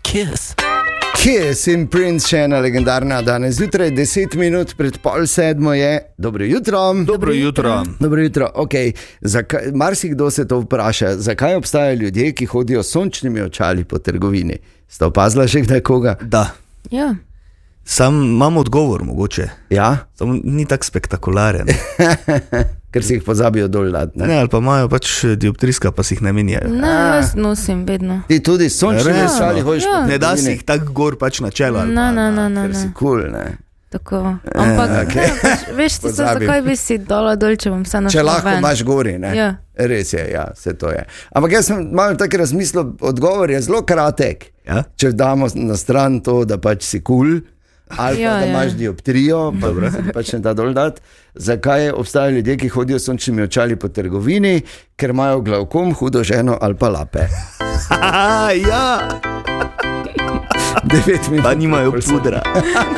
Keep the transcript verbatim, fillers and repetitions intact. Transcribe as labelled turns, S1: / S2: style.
S1: Kiss.
S2: Kiss in Prince, še ena legendarna danes zjutraj, deset minut pred pol sedmo je. Dobro jutro.
S1: Dobro jutro.
S2: Dobro jutro. Okay. Zakaj, marsikdo se to vpraša, zakaj obstajajo ljudje, ki hodijo s sončnimi očali po trgovini. Ste opazila še kdaj koga?
S3: Da.
S4: Ja.
S3: Sam imam odgovor mogoče.
S2: Ja?
S3: Sam ni tak spektakularen.
S2: Ker si jih pozabijo dol dati, ne?
S3: Ne, ali pa imajo pač dioptriska, pa si jih ne menjajo.
S4: Ne, jaz nosim vedno.
S2: Ti tudi s sončnimi
S3: Resno?
S2: očali hojiš
S4: Ja.
S2: po
S3: Ne da si
S2: trgovini,
S3: jih tako gor pač na čelo. ali
S4: Ne,
S3: pa
S4: ne,
S3: na-
S4: ne, ne,
S2: ker si
S4: ne.
S2: cool, ne?
S4: Tako. Ampak,
S2: okej.
S4: ne, pač, veš ti, so,
S2: Pozabim.
S4: zakaj bi si dala dol, če bom se našla
S2: Če lahko
S4: ven.
S2: imaš gori, ne?
S4: Ja.
S2: Res je, ja, vse to je. Ampak jaz sem malo tako razmislil, odgovor je zelo kratek.
S3: Ja?
S2: Če damo na stran to, da pač si kul, cool, ali pa
S4: Ja,
S2: da
S4: ja.
S2: imaš dioptrijo, pa se ti pač ne da dol dati. Zakaj obstajajo ljudje, ki hodijo s sončnimi očali po trgovini? Ker imajo glavkom, hudo ženo ali pa lape.
S3: ja,
S2: devet minut.
S3: pa nimajo
S2: pol sedem.
S3: pudra.